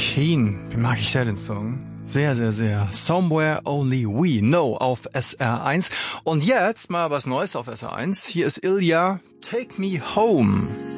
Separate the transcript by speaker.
Speaker 1: Keane. Wie mag ich den Song? Sehr, sehr, sehr. Somewhere Only We Know auf SR1. Und jetzt mal was Neues auf SR1. Hier ist Ilja, Take Me Home.